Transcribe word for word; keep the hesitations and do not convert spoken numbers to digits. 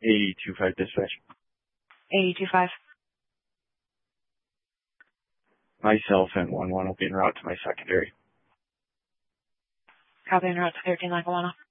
eighty two five dispatch. eighty two five. Myself and one one will be en route to my secondary. Copy en route to thirteen Lackawanna.